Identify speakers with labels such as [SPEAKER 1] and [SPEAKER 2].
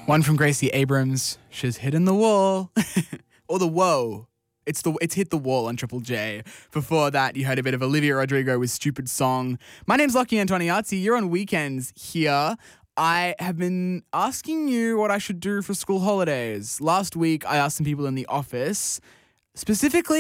[SPEAKER 1] One from Gracie Abrams. She's hitting the wall. Or the whoa. It's hit the wall on Triple J. Before that, you heard a bit of Olivia Rodrigo with Stupid Song. My name's Lockie Antoniazzi. You're on Weekends here. I have been asking you what I should do for school holidays. Last week, I asked some people in the office, specifically